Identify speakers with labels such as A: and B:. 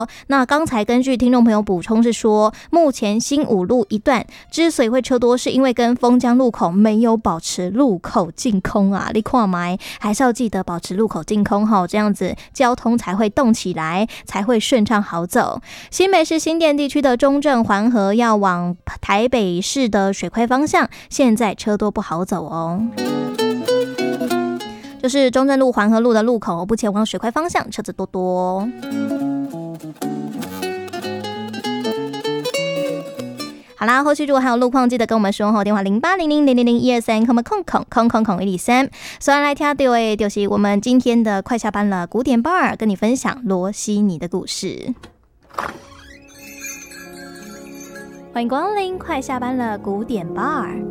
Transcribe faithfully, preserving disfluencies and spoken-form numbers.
A: 那刚才根据听众朋友补充是说，目前新五路一段之所以会车多，是因为跟丰江路口没有保持路口净空啊，你看嘛，还是要记得保持路口净空吼，这样子交通才会动起来，才会顺畅好走。新北市新店地区的中正环河要往台北市的水亏方向，现在车多不好走哦。就是中正路环河路的路口，不前往水块方向，车子多多。好啦，后续如果还有路况，记得跟我们说哦，电话零八零零零零零一二三，空空空空空空一二三。所以来听到的就是我们今天的快下班了古典巴尔，跟你分享罗西尼的故事。欢迎光临快下班了古典巴尔。